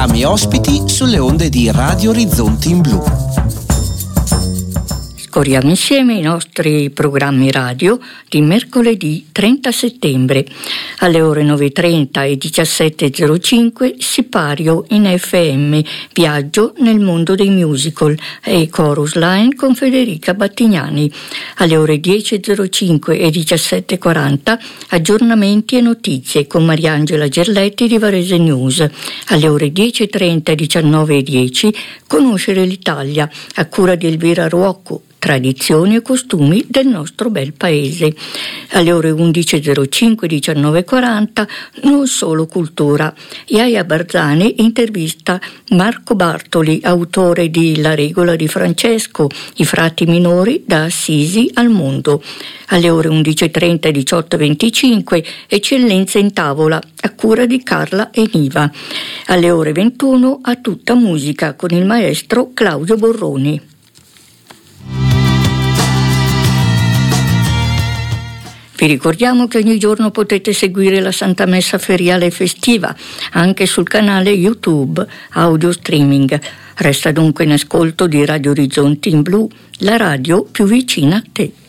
programmi ospiti sulle onde di Radio Orizzonti in Blu. Scorriamo insieme i nostri programmi radio di mercoledì 30 settembre. Alle ore 9.30 e 17.05 Sipario in FM, viaggio nel mondo dei musical, e Chorus Line con Federica Battignani. Alle ore 10.05 e 17.40 aggiornamenti e notizie con Mariangela Gerletti di Varese News. Alle ore 10.30 e 19.10 Conoscere l'Italia, a cura di Elvira Ruocco, tradizioni e costumi del nostro bel paese. Alle ore 11.05 e 19.40 Non solo cultura. Iaia Barzani intervista Marco Bartoli, autore di La regola di Francesco, i frati minori da Assisi al mondo. Alle ore 11.30 e 18.25 Eccellenza in tavola, a cura di Carla e Niva. Alle ore 21 A tutta musica con il maestro Claudio Borroni. Vi ricordiamo che ogni giorno potete seguire la Santa Messa feriale festiva anche sul canale YouTube Audio Streaming. Resta dunque in ascolto di Radio Orizzonti in Blu, la radio più vicina a te.